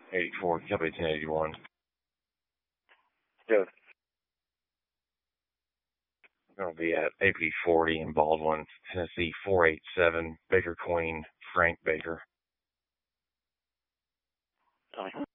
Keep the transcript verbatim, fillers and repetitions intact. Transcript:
eighty-four, Company ten eighty-one. Yeah. Going to be at A P forty in Baldwin, Tennessee, four eight seven, Baker Queen, Frank Baker. Uh-huh.